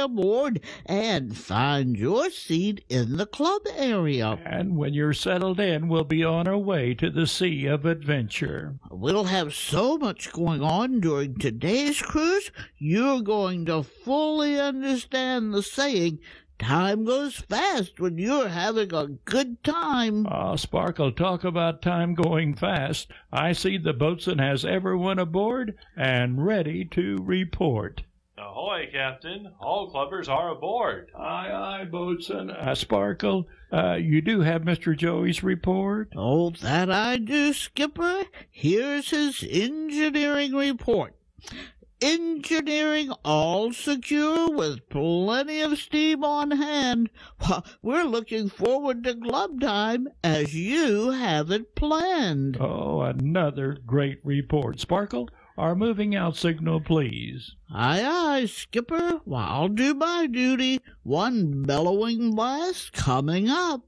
aboard and find your seat in the club area. And when you're settled in, we'll be on our way to the Sea of Adventure. We'll have so much going on during today's cruise, you're going to fully understand the saying, time goes fast when you're having a good time. Sparkle, talk about time going fast. I see the boatswain has everyone aboard and ready to report. Ahoy, Captain. All clubbers are aboard. Aye, aye, boatswain. Sparkle, you do have Mr. Joey's report? Oh, that I do, Skipper. Here's his engineering report. Engineering all secure with plenty of steam on hand. We're looking forward to club time as you have it planned. Oh, another great report. Sparkle, our moving out signal, please. Aye, aye, Skipper. Well, I'll do my duty. One bellowing blast coming up.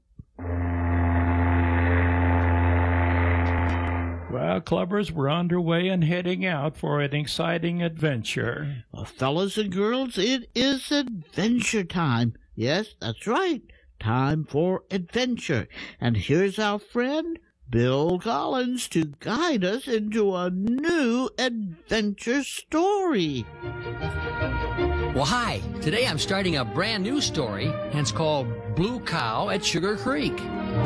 Well, clubbers, we're underway and heading out for an exciting adventure. Well, fellas and girls, it is adventure time. Yes, that's right. Time for adventure. And here's our friend, Bill Collins, to guide us into a new adventure story. Well, hi. Today I'm starting a brand new story, and it's called Blue Cow at Sugar Creek.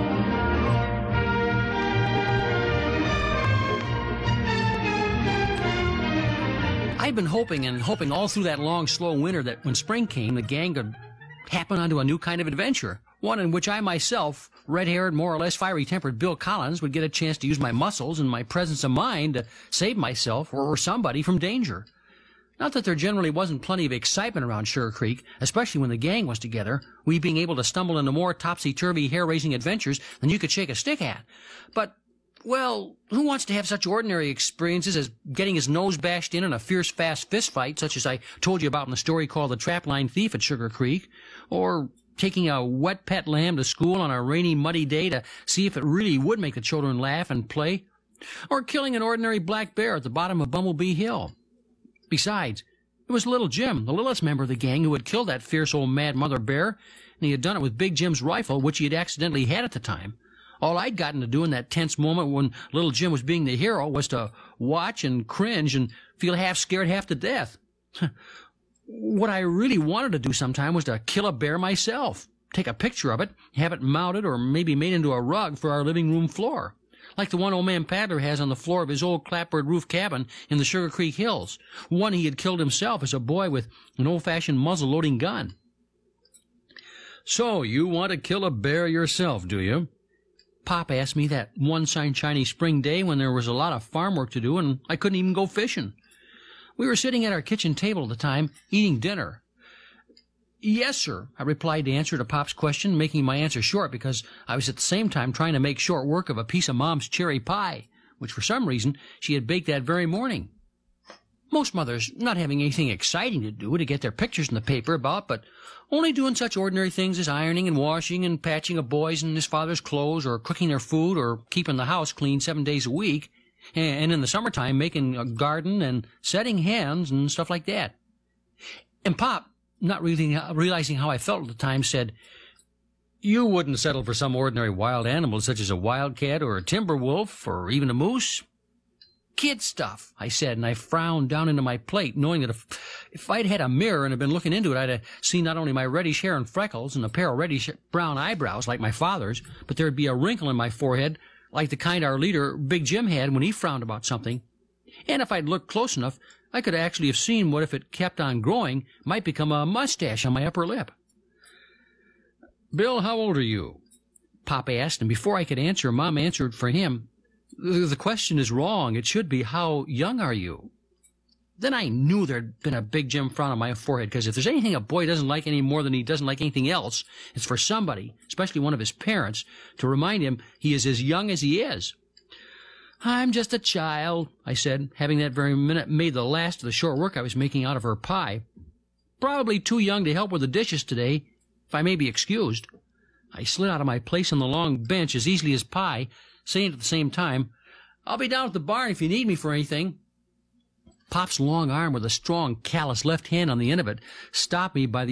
I'd been hoping all through that long, slow winter that when spring came, the gang could happen onto a new kind of adventure, one in which I myself, red-haired, more or less fiery-tempered Bill Collins, would get a chance to use my muscles and my presence of mind to save myself or somebody from danger. Not that there generally wasn't plenty of excitement around Sugar Creek, especially when the gang was together, we being able to stumble into more topsy-turvy, hair-raising adventures than you could shake a stick at. But well, who wants to have such ordinary experiences as getting his nose bashed in a fierce, fast fist fight, such as I told you about in the story called The Trapline Thief at Sugar Creek, or taking a wet pet lamb to school on a rainy, muddy day to see if it really would make the children laugh and play, or killing an ordinary black bear at the bottom of Bumblebee Hill? Besides, it was Little Jim, the littlest member of the gang, who had killed that fierce old mad mother bear, and he had done it with Big Jim's rifle, which he had accidentally had at the time. All I'd gotten to do in that tense moment when Little Jim was being the hero was to watch and cringe and feel half scared, half to death. What I really wanted to do sometime was to kill a bear myself, take a picture of it, have it mounted or maybe made into a rug for our living room floor, like the one old man Padler has on the floor of his old clapboard roof cabin in the Sugar Creek Hills, one he had killed himself as a boy with an old-fashioned muzzle-loading gun. So, you want to kill a bear yourself, do you? Pop asked me that one sunshiny spring day when there was a lot of farm work to do and I couldn't even go fishing. We were sitting at our kitchen table at the time, eating dinner. Yes, sir, I replied to answer to Pop's question, making my answer short because I was at the same time trying to make short work of a piece of Mom's cherry pie, which for some reason she had baked that very morning. Most mothers not having anything exciting to do to get their pictures in the paper about, but only doing such ordinary things as ironing and washing and patching a boy's and his father's clothes or cooking their food or keeping the house clean 7 days a week, and in the summertime making a garden and setting hens and stuff like that. And Pop, not really realizing how I felt at the time, said, "You wouldn't settle for some ordinary wild animal such as a wildcat or a timber wolf or even a moose?" "Kid stuff," I said, and I frowned down into my plate, knowing that if I'd had a mirror and had been looking into it, I'd have seen not only my reddish hair and freckles and a pair of reddish-brown eyebrows like my father's, but there'd be a wrinkle in my forehead like the kind our leader, Big Jim, had when he frowned about something. And if I'd looked close enough, I could actually have seen what, if it kept on growing, might become a mustache on my upper lip. "Bill, how old are you?" Pop asked, and before I could answer, Mom answered for him. "The question is wrong. It should be, how young are you?" Then I knew there'd been a Big Jim frown on my forehead, because if there's anything a boy doesn't like any more than he doesn't like anything else, it's for somebody, especially one of his parents, to remind him he is as young as he is. "I'm just a child," I said, having that very minute made the last of the short work I was making out of her pie. "Probably too young to help with the dishes today, if I may be excused." I slid out of my place on the long bench as easily as pie, saying at the same time, "I'll be down at the barn if you need me for anything." Pop's long arm with a strong, callous left hand on the end of it stopped me by the